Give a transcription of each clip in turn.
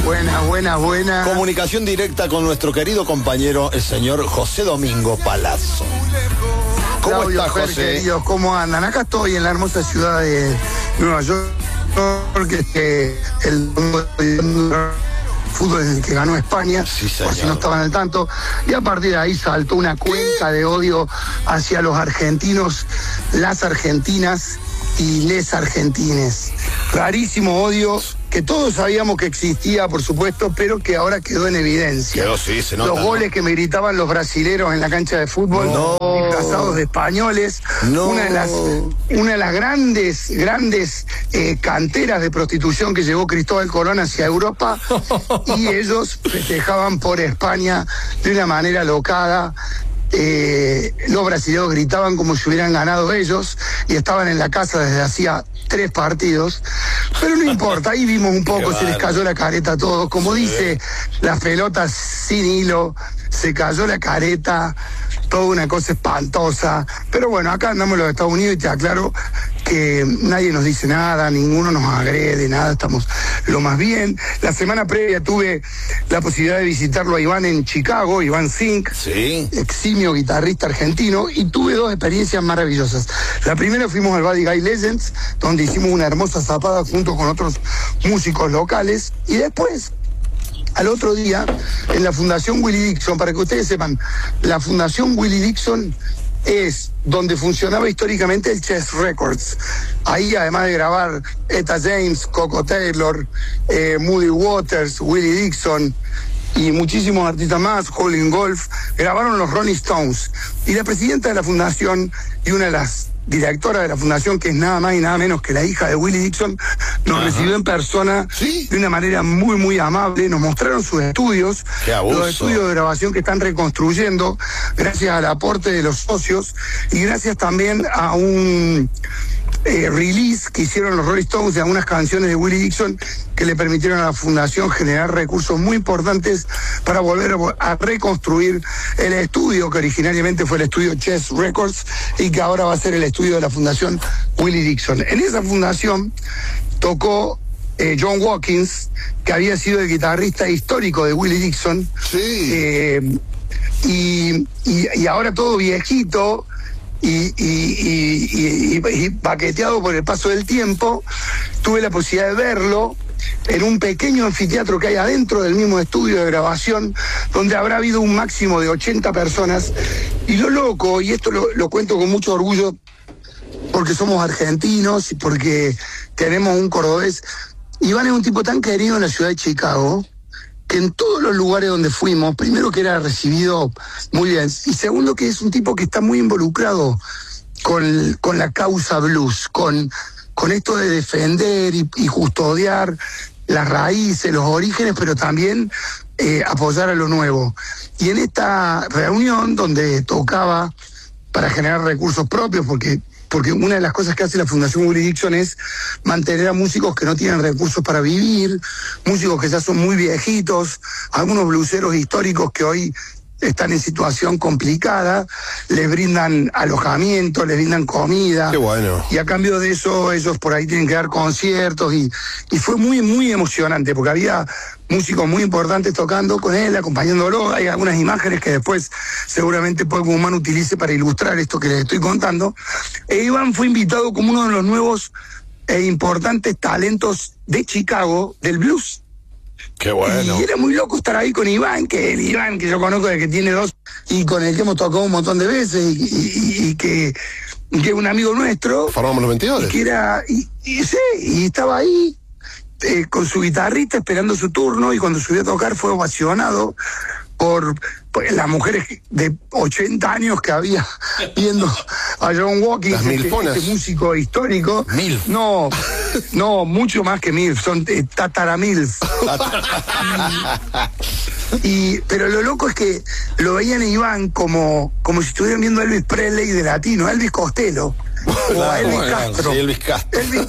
Buena. Comunicación directa con nuestro querido compañero, el señor José Domingo Palazzo. ¿Cómo Claudio, está, José? Queridos, ¿cómo andan? Acá estoy en la hermosa ciudad de Nueva York, que el fútbol en el que ganó España, sí, por si no estaban al tanto, y a partir de ahí saltó una cuenca de odio hacia los argentinos, las argentinas y les argentines. Rarísimo odio que todos sabíamos que existía, por supuesto, pero que ahora quedó en evidencia. Pero sí, se nota, los goles que me gritaban los brasileros en la cancha de fútbol, disfrazados de españoles, una de las grandes canteras de prostitución que llevó Cristóbal Colón hacia Europa, y ellos festejaban por España de una manera locada. Los brasileños gritaban como si hubieran ganado ellos y estaban en la casa desde hacía 3 partidos, pero no importa, ahí vimos un poco, se les cayó la careta a todos, como dice las pelotas sin hilo, se cayó la careta, toda una cosa espantosa, pero bueno, acá andamos en los Estados Unidos y te aclaro que nadie nos dice nada, ninguno nos agrede, nada, estamos lo más bien. La semana previa tuve la posibilidad de visitarlo a Iván en Chicago, Iván Zink, eximio guitarrista argentino, y tuve 2 experiencias maravillosas. La primera, fuimos al Buddy Guy Legends, donde hicimos una hermosa zapada junto con otros músicos locales, y después, al otro día, en la Fundación Willie Dixon, para que ustedes sepan, la Fundación Willie Dixon es donde funcionaba históricamente el Chess Records. Ahí, además de grabar Etta James, Coco Taylor, Muddy Waters, Willie Dixon y muchísimos artistas más, Howlin' Wolf, grabaron los Rolling Stones. Y la presidenta de la fundación y una de las directora de la fundación, que es nada más y nada menos que la hija de Willie Dixon, nos recibió en persona de una manera muy amable, nos mostraron sus estudios, los estudios de grabación que están reconstruyendo gracias al aporte de los socios y gracias también a un release que hicieron los Rolling Stones de algunas canciones de Willie Dixon que le permitieron a la fundación generar recursos muy importantes para volver a reconstruir el estudio que originariamente fue el estudio Chess Records y que ahora va a ser el estudio de la fundación Willie Dixon. En esa fundación tocó John Watkins, que había sido el guitarrista histórico de Willie Dixon, y ahora todo viejito y paqueteado por el paso del tiempo. Tuve la posibilidad de verlo en un pequeño anfiteatro que hay adentro del mismo estudio de grabación, donde habrá habido un máximo de 80 personas. Y lo loco, y esto lo cuento con mucho orgullo, porque somos argentinos y porque tenemos un cordobés, Iván es un tipo tan querido en la ciudad de Chicago, que en todos los lugares donde fuimos, primero que era recibido muy bien, y segundo que es un tipo que está muy involucrado con la causa blues, con esto de defender y custodiar las raíces, los orígenes, pero también apoyar a lo nuevo. Y en esta reunión donde tocaba para generar recursos propios, porque una de las cosas que hace la Fundación Willie Dixon es mantener a músicos que no tienen recursos para vivir, músicos que ya son muy viejitos, algunos bluseros históricos que hoy están en situación complicada, les brindan alojamiento, les brindan comida. Qué bueno. Y a cambio de eso, ellos por ahí tienen que dar conciertos y fue muy emocionante, porque había músicos muy importantes tocando con él, acompañándolo. Hay algunas imágenes que después seguramente Paul Guzmán utilice para ilustrar esto que les estoy contando. Iván fue invitado como uno de los nuevos e importantes talentos de Chicago, del blues. Qué bueno. Y era muy loco estar ahí con Iván, que el Iván que yo conozco, de que tiene 2, y con el que hemos tocado un montón de veces, y que es un amigo nuestro. Formamos los 22. Y que era, y estaba ahí con su guitarrista esperando su turno, y cuando subió a tocar fue ovacionado por las mujeres de 80 años que había viendo a John Watkins, este músico histórico. Milf. No, mucho más que Milf, son tataramilf. Pero lo loco es que lo veían a Iván como si estuvieran viendo a Elvis Presley de latino, Elvis Costello. O a Elvis Castro. Sí, Elvis Castro. Elvis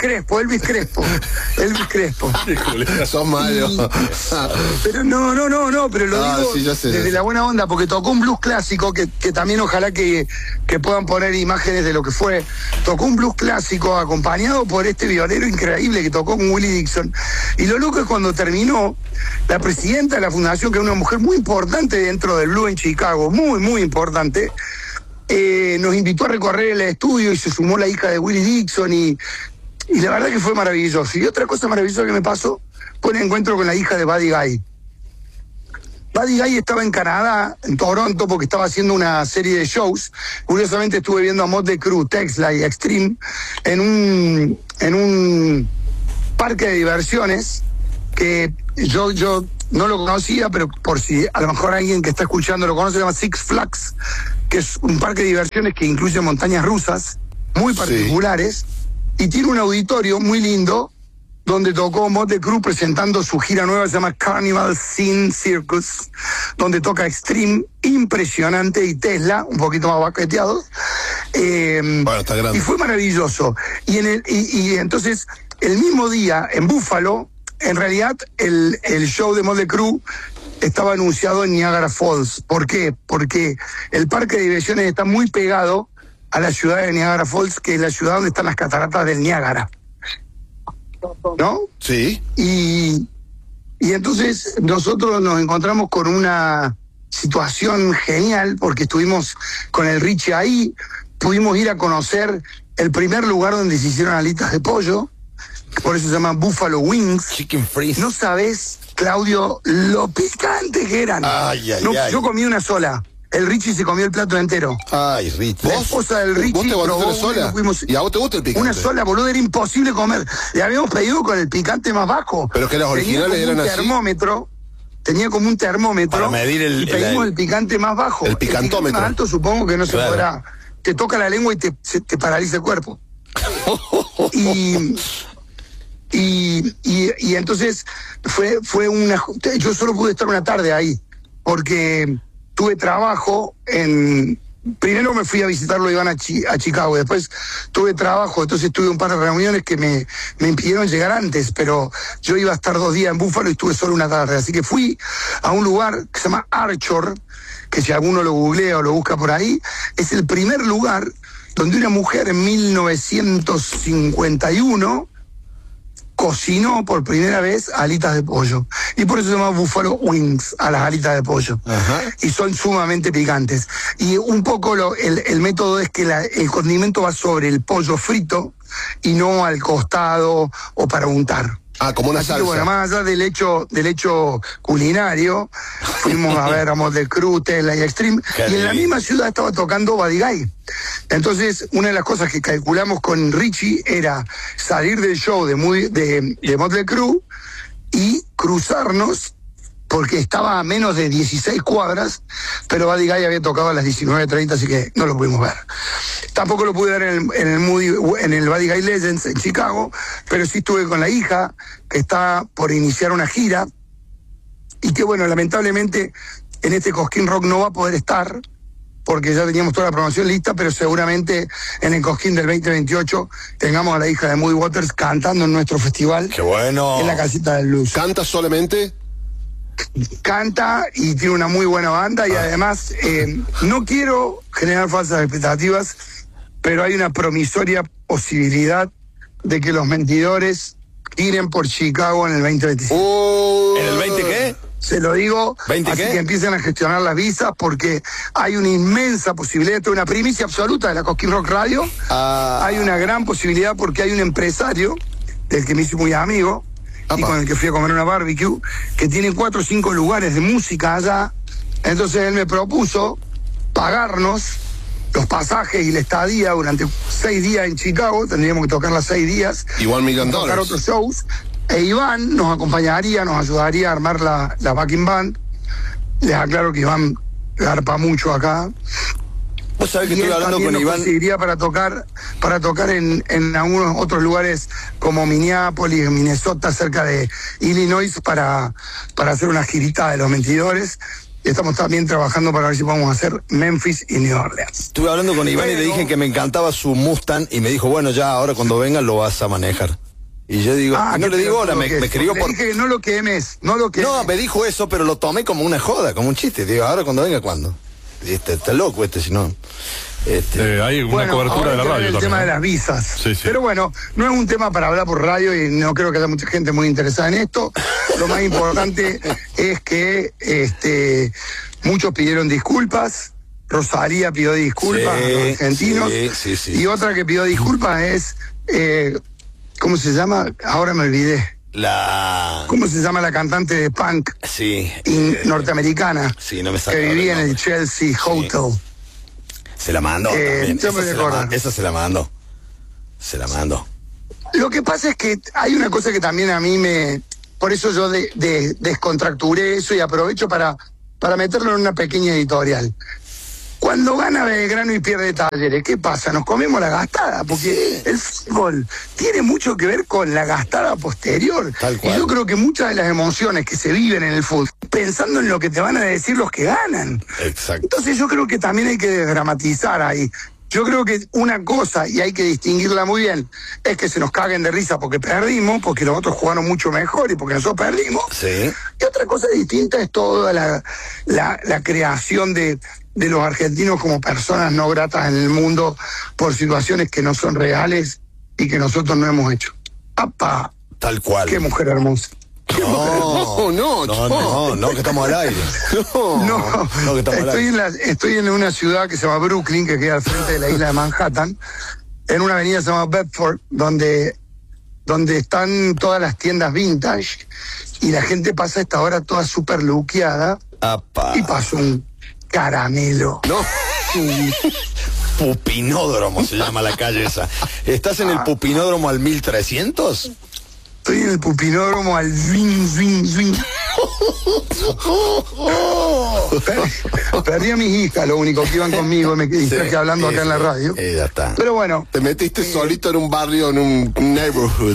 Crespo. Son malos. Pero no, pero lo digo sí, desde la buena onda, porque tocó un blues clásico que también ojalá que puedan poner imágenes de lo que fue. Tocó un blues clásico acompañado por este violero increíble que tocó con Willie Dixon. Y lo loco es cuando terminó, la presidenta de la fundación, que es una mujer muy importante dentro del blues en Chicago, muy, muy importante, nos invitó a recorrer el estudio y se sumó la hija de Willie Dixon y la verdad que fue maravilloso. Y otra cosa maravillosa que me pasó fue el encuentro con la hija de Buddy Guy. Buddy Guy estaba en Canadá, en Toronto, porque estaba haciendo una serie de shows. Curiosamente estuve viendo a Motley Crue, Tesla y Extreme en un parque de diversiones que yo no lo conocía, pero por si a lo mejor alguien que está escuchando lo conoce, se llama Six Flags, que es un parque de diversiones que incluye montañas rusas muy particulares, y tiene un auditorio muy lindo donde tocó Motley Crue presentando su gira nueva, se llama Carnival Scene Circus, donde toca Extreme, impresionante, y Tesla, un poquito más baqueteados. Bueno, está grande. Y fue maravilloso. Y entonces, el mismo día, en Buffalo, en realidad, el show de Motley Crue estaba anunciado en Niagara Falls. ¿Por qué? Porque el parque de diversiones está muy pegado a la ciudad de Niagara Falls, que es la ciudad donde están las cataratas del Niágara. ¿No? Sí. Y entonces nosotros nos encontramos con una situación genial, porque estuvimos con el Richie ahí, pudimos ir a conocer el primer lugar donde se hicieron alitas de pollo, por eso se llama Buffalo Wings. Chicken Freeze. No sabes, Claudio, lo picante que eran. Ay. Yo comí una sola. El Richie se comió el plato entero. Ay, Richie. La esposa del Richie ¿Vos te probó una sola? ¿Y a vos te gusta el picante? Una sola, boludo, era imposible comer. Le habíamos pedido con el picante más bajo. Pero que las originales eran así. Tenía como un termómetro. Para medir y pedimos el picante más bajo. El picantómetro. El picante más alto supongo que no se podrá. Te toca la lengua y te paraliza el cuerpo. Y entonces fue una... Yo solo pude estar una tarde ahí, porque tuve trabajo primero me fui a visitarlo a Iván a Chicago, después tuve trabajo, entonces tuve un par de reuniones que me impidieron llegar antes, pero yo iba a estar 2 días en Búfalo y estuve solo una tarde, así que fui a un lugar que se llama Archer, que si alguno lo googlea o lo busca por ahí, es el primer lugar donde una mujer en 1951 cocinó por primera vez alitas de pollo. Y por eso se llama Buffalo Wings, a las alitas de pollo. Ajá. Y son sumamente picantes. Y un poco el método es que el condimento va sobre el pollo frito y no al costado o para untar. Ah, como una salsa. Bueno, más allá del hecho culinario, fuimos a ver a Motley Crue, Tesla y Extreme, y en la misma ciudad estaba tocando Buddy Guy. Entonces, una de las cosas que calculamos con Richie era salir del show de Motley Crue y cruzarnos, porque estaba a menos de 16 cuadras, pero Buddy Guy había tocado a las 19:30, así que no lo pudimos ver. Tampoco lo pude ver en el Buddy Guy Legends en Chicago, pero sí estuve con la hija, que está por iniciar una gira, y que bueno, lamentablemente en este Cosquín Rock no va a poder estar, porque ya teníamos toda la promoción lista, pero seguramente en el Cosquín del 2028 tengamos a la hija de Moody Waters cantando en nuestro festival. ¡Qué bueno! En la Casita del Blues. ¿Canta solamente? Canta y tiene una muy buena banda, y además no quiero generar falsas expectativas, pero hay una promisoria posibilidad de que los mentidores giren por Chicago en el 2025. ¿En el 20 qué? Se lo digo, ¿20 así qué? que empiecen a gestionar las visas, porque hay una inmensa posibilidad, esto es una primicia absoluta de la Cosquín Rock Radio, hay una gran posibilidad porque hay un empresario, del que me hice muy amigo, y con el que fui a comer una barbecue, que tiene 4 o 5 lugares de música allá. Entonces él me propuso pagarnos los pasajes y la estadía durante 6 días en Chicago. Tendríamos que tocar las 6 días. Igual $1 millón. Tocar otros shows. E Iván nos acompañaría, nos ayudaría a armar la backing band. Les aclaro que Iván garpa mucho acá. Vos sabés que estoy hablando con Iván. Conseguiría para tocar en algunos otros lugares como Minneapolis, Minnesota, cerca de Illinois, para hacer una girita de los mentidores. Estamos también trabajando para ver si podemos hacer Memphis y New Orleans. Estuve hablando con Iván y le dije que me encantaba su Mustang y me dijo, bueno, ya ahora cuando venga lo vas a manejar. Y yo digo, no le digo hola, me escribió por... Le dije que no lo quemes, no lo quemes. No, me dijo eso, pero lo tomé como una joda, como un chiste. Digo, ahora cuando venga, ¿cuándo? Está loco si no... hay una cobertura de la radio el también, tema de las visas. Sí. Pero bueno, no es un tema para hablar por radio y no creo que haya mucha gente muy interesada en esto. Lo más importante es que muchos pidieron disculpas. Rosalía pidió disculpas a los argentinos. Sí. Y otra que pidió disculpas es ¿cómo se llama? Ahora me olvidé. ¿Cómo se llama la cantante de punk? Sí. Norteamericana. Sí, no me saca. Que vivía en el Chelsea Hotel. Se la mandó también. Esa se la mandó. Lo que pasa es que hay una cosa que también a mí por eso yo descontracturé eso y aprovecho para meterlo en una pequeña editorial. Cuando gana Belgrano y pierde Talleres, ¿qué pasa? Nos comemos la gastada, porque el fútbol tiene mucho que ver con la gastada posterior. Tal cual. Y yo creo que muchas de las emociones que se viven en el fútbol, pensando en lo que te van a decir los que ganan. Exacto. Entonces yo creo que también hay que desdramatizar ahí. Yo creo que una cosa, y hay que distinguirla muy bien, es que se nos caguen de risa porque perdimos, porque los otros jugaron mucho mejor y porque nosotros perdimos. Sí. Y otra cosa distinta es toda la creación de los argentinos como personas no gratas en el mundo por situaciones que no son reales y que nosotros no hemos hecho. ¡Apa! Tal cual. ¡Qué mujer hermosa! No, que estamos al aire. No, que estamos al aire. Estoy en una ciudad que se llama Brooklyn, que queda al frente de la isla de Manhattan, en una avenida que se llama Bedford, donde están todas las tiendas vintage, y la gente pasa a esta hora toda súper luqueada, y pasa un caramelo. No. Pupinódromo se llama la calle esa. ¿Estás en el Pupinódromo al 1300? Estoy en el Pupinódromo al zwing. Perdí a mis hijas, lo único que iban conmigo, me distraje hablando acá en la radio. Ya está. Pero bueno. Te metiste solito en un barrio, en un neighborhood.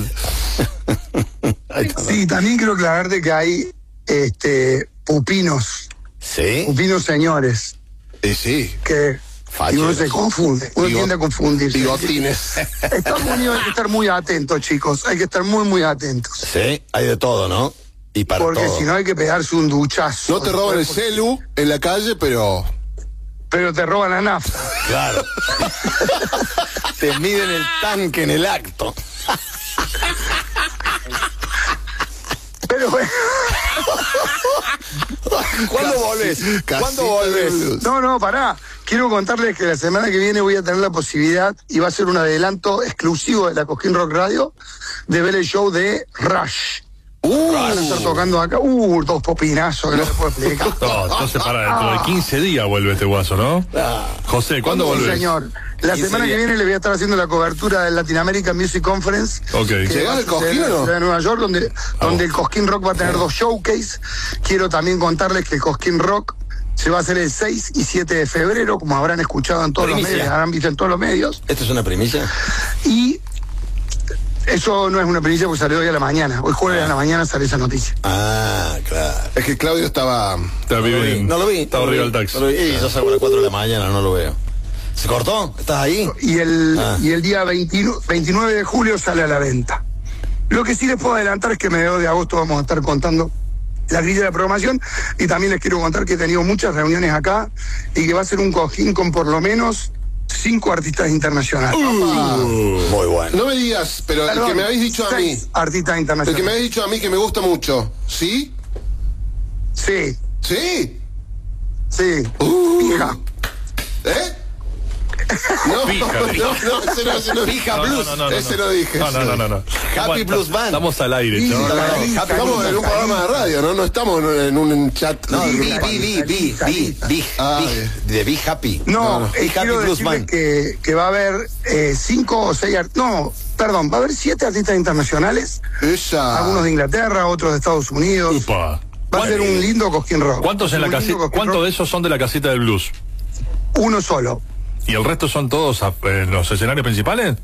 Sí, también quiero aclararte que hay pupinos. ¿Sí? Pupinos señores. Sí. Que uno se confunde, uno tiende a confundirse. Bigotines. Estados Unidos hay que estar muy atentos, chicos. Hay que estar muy, muy atentos. Sí, hay de todo, ¿no? Y para porque todo. Si no hay que pegarse un duchazo. No te roban el celu en la calle, pero te roban la nafta. Claro. Te miden el tanque en el acto. Pero bueno. ¿Cuándo volvés? ¿Cuándo volvés? No, pará. Quiero contarles que la semana que viene voy a tener la posibilidad, y va a ser un adelanto exclusivo de la Cosquín Rock Radio, de ver el show de Rush. Van a estar tocando acá. Dos popinazos que no se puede explicar. No, entonces para dentro de 15 días vuelve este guaso, ¿no? José, ¿cuándo volvés? Sí, señor. La semana que viene le voy a estar haciendo la cobertura del Latin American Music Conference. Ok. ¿Llegás al Cosquín o no? De Nueva York, donde el Cosquín Rock va a tener 2 showcase. Quiero también contarles que el Cosquín Rock se va a hacer el 6 y 7 de febrero, como habrán escuchado en todos los medios, habrán visto en todos los medios. ¿Esto es una primicia? Y eso no es una primicia porque salió hoy a la mañana. Hoy jueves a la mañana sale esa noticia. Claro. Es que Claudio estaba... No lo vi. Estaba arriba del taxi. Yo salgo a las 4 de la mañana, no lo veo. ¿Se cortó? ¿Estás ahí? Y el día 29 de julio sale a la venta. Lo que sí les puedo adelantar es que mediados de agosto vamos a estar contando la grilla de programación, y también les quiero contar que he tenido muchas reuniones acá y que va a ser un cojín con por lo menos 5 artistas internacionales. Muy bueno. No me digas, pero el que me habéis dicho a mí. Artistas internacionales. El que me habéis dicho a mí que me gusta mucho. ¿Sí? Sí. ¿Sí? Sí. Hija. ¿Eh? No, ese no. Pija Blues. Ese lo dije. No. Happy Blues Band. Estamos al aire, Estamos en un programa de radio, ¿no? No estamos en un chat. No, de Be Happy. No, quiero decirles que va a haber 5 o 6 va a haber 7 artistas internacionales. Algunos de Inglaterra, otros de Estados Unidos. Upa. Va a ser un lindo Cosquín Rock. ¿Cuántos de esos son de la casita del blues? Uno solo. ¿Y el resto son todos en los escenarios principales?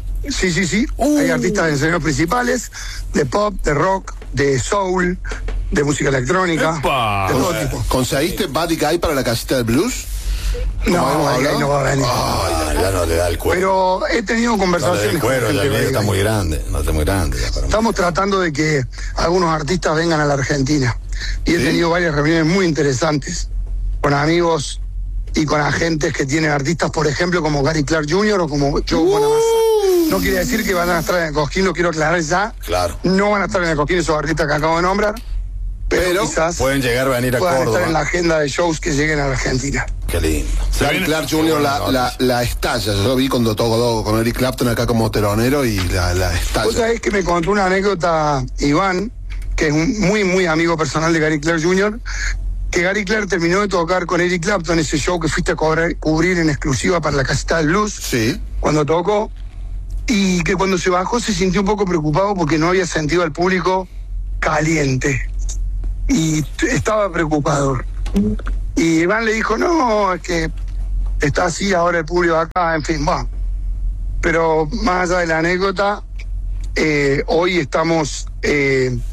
Sí. Hay artistas en escenarios principales, de pop, de rock, de soul, de música electrónica, ¡Epa! de todo tipo. ¿Conseguiste Buddy Guy para la casita del blues? No, ahí no va a venir. Ya no le da el cuero. Pero he tenido No le da conversaciones el cuero, con ya gente de está Buddy muy Guy. grande. No está muy grande. Ya para mí. Estamos tratando de que algunos artistas vengan a la Argentina. Y he tenido varias reuniones muy interesantes con amigos y con agentes que tienen artistas, por ejemplo, como Gary Clark Jr. o como Joe Bonamassa. No quiere decir que van a estar en el Cosquín, lo quiero aclarar ya. Claro. No van a estar en el Cosquín esos artistas que acabo de nombrar, pero quizás pueden llegar a venir a puedan Córdoba. estar en la agenda de shows que lleguen a la Argentina. Qué lindo. Gary Clark Jr. la estalla. Yo vi cuando tocó con Eric Clapton acá como telonero y la Vos estalla. sabés que me contó una anécdota Iván, que es un muy, muy amigo personal de Gary Clark Jr., que Gary Clark terminó de tocar con Eric Clapton, ese show que fuiste a cubrir en exclusiva para la casita del blues, Sí. cuando tocó, y que cuando se bajó se sintió un poco preocupado porque no había sentido al público caliente. Y estaba preocupado. Y Iván le dijo, no, es que está así ahora el público acá, en fin, va. Pero más allá de la anécdota, hoy estamos en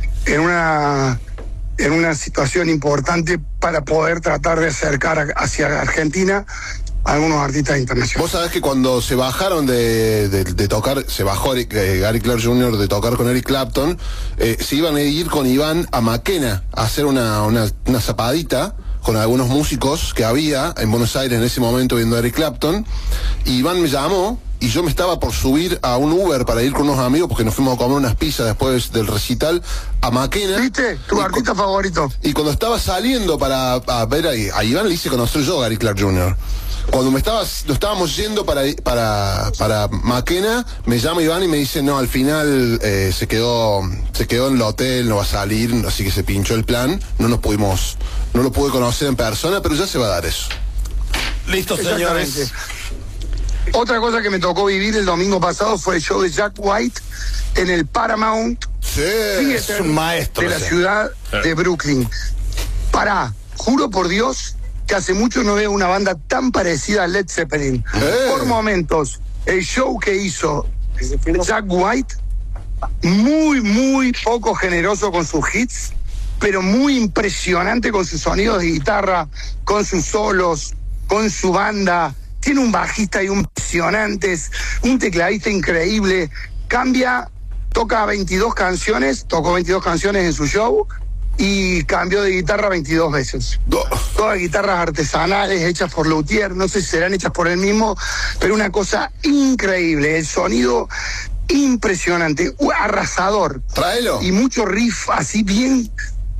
una situación importante para poder tratar de acercar hacia Argentina a algunos artistas internacionales. Vos sabés que cuando se bajaron de tocar, se bajó Gary Clark Jr. de tocar con Eric Clapton, se iban a ir con Iván a Maquena a hacer una zapadita con algunos músicos que había en Buenos Aires en ese momento viendo a Eric Clapton. Y Iván me llamó y yo me estaba por subir a un Uber para ir con unos amigos porque nos fuimos a comer unas pizzas después del recital a Maquena. ¿Viste? Tu artista favorito. Y cuando estaba saliendo para ver a Iván le hice conocer yo a Gary Clark Jr. Cuando nos estábamos yendo para Maquena, me llama Iván y me dice, no, al final se quedó en el hotel, no va a salir, así que se pinchó el plan, no lo pude conocer en persona, pero ya se va a dar eso. Listo, Exactamente. señores. Otra cosa que me tocó vivir el domingo pasado fue el show de Jack White en el Paramount Sí, Es un maestro de la ese. ciudad de Brooklyn. Juro por Dios que hace mucho no veo una banda tan parecida a Led Zeppelin. Por momentos, el show que hizo Jack White, muy, muy poco generoso con sus hits, pero muy impresionante con sus sonidos de guitarra, con sus solos, con su banda. Tiene un bajista y un impresionantes, un tecladista increíble. Toca 22 canciones, tocó 22 canciones en su show y cambió de guitarra 22 veces. Todas guitarras artesanales hechas por Luthier, no sé si serán hechas por él mismo, pero una cosa increíble, el sonido impresionante, arrasador. Tráelo. Y mucho riff así bien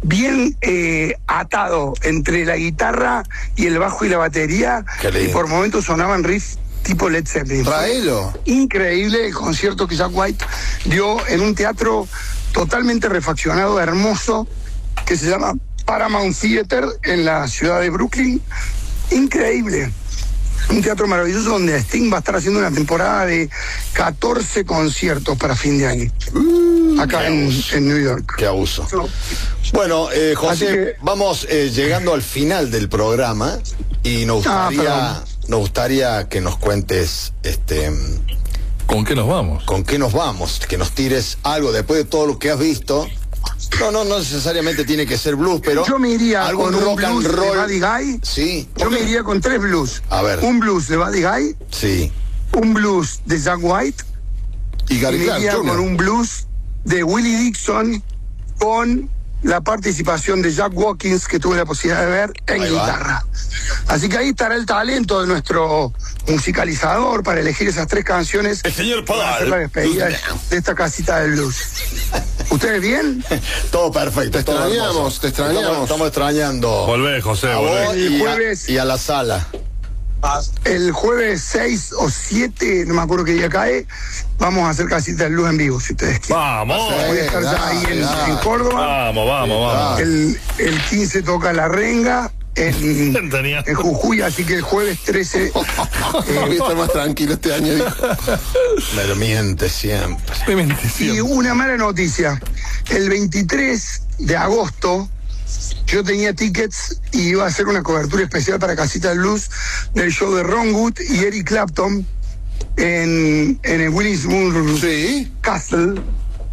atado entre la guitarra y el bajo y la batería. Qué lindo. Y por momentos sonaban riff tipo Led Zeppelin. Tráelo. Increíble el concierto que Jack White dio en un teatro totalmente refaccionado, hermoso, que se llama Paramount Theater en la ciudad de Brooklyn. Increíble. Un teatro maravilloso donde Sting va a estar haciendo una temporada de 14 conciertos para fin de año. Acá en New York. Qué abuso. Bueno, José, que- vamos llegando al final del programa y nos gustaría que nos cuentes ¿Con qué nos vamos? con qué nos vamos, que nos tires algo después de todo lo que has visto. No necesariamente tiene que ser blues, pero Yo me iría algún con un rock and blues de roll. Buddy Guy. Sí. Yo me iría con 3 blues. A ver. Un blues de Buddy Guy, Sí. un blues de Jack White Y y Gary me Clark iría Jr. con un blues de Willie Dixon con la participación de Jack Watkins que tuve la posibilidad de ver en Ahí va. guitarra. Así que ahí estará el talento de nuestro musicalizador para elegir esas 3 canciones El señor para hacer la despedida de esta casita del blues. ¿Ustedes bien? Todo perfecto. Te todo extrañamos, hermoso. te extrañamos. Estamos extrañando. Volvé, José, A vos volvé. El y jueves- y a la sala. El jueves 6 o 7, no me acuerdo qué día cae, vamos a hacer casita del blues en vivo, si ustedes quieren. Vamos. Voy a estar ya ahí en Córdoba. Vamos. El 15 toca La Renga Tenía- en Jujuy, así que el jueves 13 Voy a estar más tranquilo este año. dijo. Me lo miente siempre. y una mala noticia. El 23 de agosto yo tenía tickets y iba a hacer una cobertura especial para Casita del Blues del show de Ron Wood y Eric Clapton en el Willis Moon Sí. Castle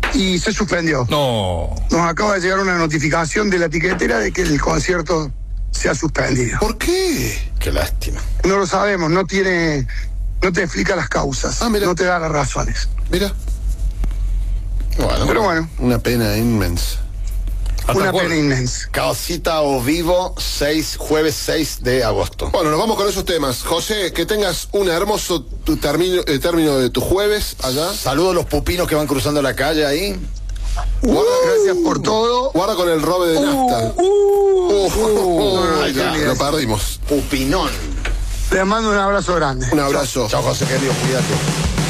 y se suspendió. No. Nos acaba de llegar una notificación de la etiquetera de que el concierto se ha suspendido. ¿Por qué? Qué lástima. No lo sabemos, no te explica las causas, no te da las razones. Mira. Bueno, pero bueno. Una pena inmensa. Una pena inmensa. Casita o Vivo, jueves 6 de agosto. Bueno, nos vamos con esos temas. José, que tengas un hermoso término de tu jueves allá. Saludos a los pupinos que van cruzando la calle ahí. Gracias por todo. Guarda con el robe de nafta. Lo perdimos. Pupinón. Les mando un abrazo grande. Un abrazo. Chao, José, querido, cuídate.